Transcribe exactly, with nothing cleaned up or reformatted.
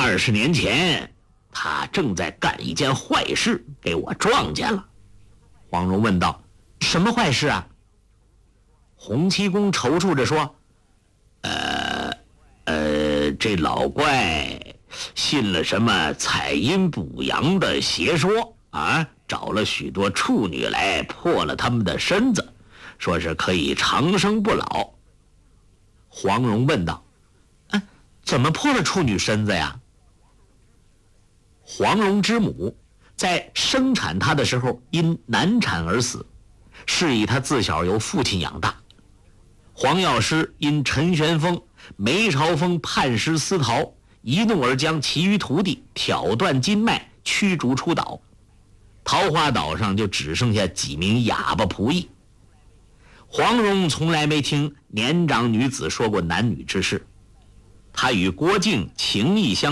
二十年前，他正在干一件坏事，给我撞见了。黄蓉问道：“什么坏事啊？”洪七公踌躇着说：“呃，呃，这老怪信了什么采阴补阳的邪说啊，找了许多处女来破了他们的身子，说是可以长生不老。”黄蓉问道：“啊，怎么破了处女身子呀？”黄蓉之母在生产她的时候因难产而死，是以她自小由父亲养大。黄药师因陈玄风、梅超风叛师私逃，一怒而将其余徒弟挑断筋脉，驱逐出岛。桃花岛上就只剩下几名哑巴仆役。黄蓉从来没听年长女子说过男女之事，她与郭靖情谊相